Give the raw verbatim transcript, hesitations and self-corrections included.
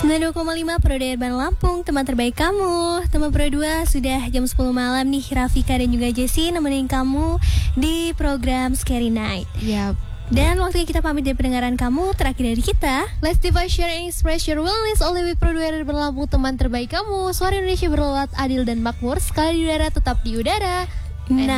sembilan puluh dua koma lima Pro Urban Lampung, teman terbaik kamu. Teman Pro dua, sudah jam sepuluh malam nih. Rafika dan juga Jessie nemenin kamu di program Scary Night. Yap. Dan waktunya kita pamit dari pendengaran kamu. Terakhir dari kita, Let's divide, share, and express your wellness only with Pro dua Urban Lampung, teman terbaik kamu. Suara Indonesia berlawat adil dan makmur. Sekali di udara, tetap di udara. nah